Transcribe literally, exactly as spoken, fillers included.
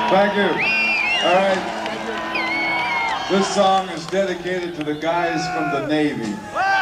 Thank you. All right. This song is dedicated to the guys from the Navy.